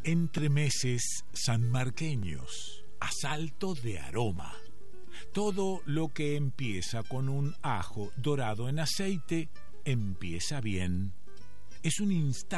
Entremeses sanmarqueños, asalto de aroma. Todo lo que empieza con un ajo dorado en aceite empieza bien. Es un instante